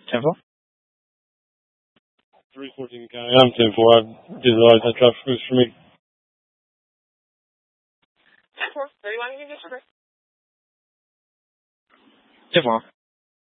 10-4? 314 County. I'm 10-4. I didn't realize that traffic was for me. 10-4. 31 Union District. 10-4.